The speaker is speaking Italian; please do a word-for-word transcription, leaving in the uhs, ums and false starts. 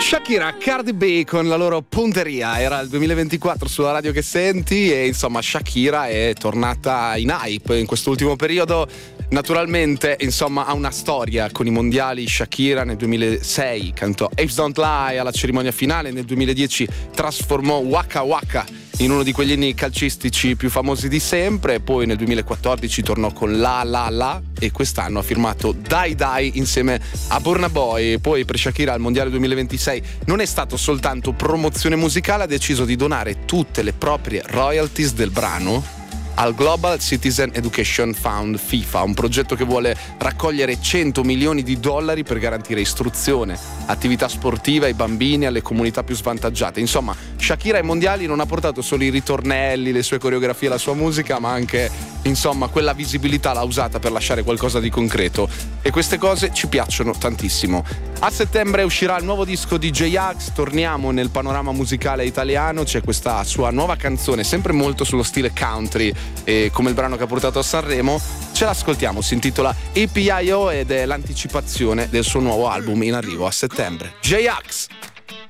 Shakira, Cardi B con la loro punteria. Era il duemilaventiquattro sulla radio che senti e insomma Shakira è tornata in hype in quest'ultimo periodo. Naturalmente insomma ha una storia con i mondiali. Shakira nel duemilasei cantò Hips Don't Lie alla cerimonia finale, nel duemiladieci trasformò Waka Waka in uno di quegli inni calcistici più famosi di sempre, poi nel duemilaquattordici tornò con La La La e quest'anno ha firmato Die Die insieme a Burna Boy. Poi per Shakira al mondiale duemilaventisei non è stato soltanto promozione musicale, ha deciso di donare tutte le proprie royalties del brano al Global Citizen Education Fund FIFA, un progetto che vuole raccogliere cento milioni di dollari per garantire istruzione, attività sportiva ai bambini e alle comunità più svantaggiate. Insomma, Shakira ai mondiali non ha portato solo i ritornelli, le sue coreografie, la sua musica, ma anche, insomma, quella visibilità l'ha usata per lasciare qualcosa di concreto. E queste cose ci piacciono tantissimo. A settembre uscirà il nuovo disco di J-Ax, torniamo nel panorama musicale italiano, c'è questa sua nuova canzone, sempre molto sullo stile country, e come il brano che ha portato a Sanremo. Ce l'ascoltiamo, si intitola E P I O ed è l'anticipazione del suo nuovo album in arrivo a settembre. J-Ax!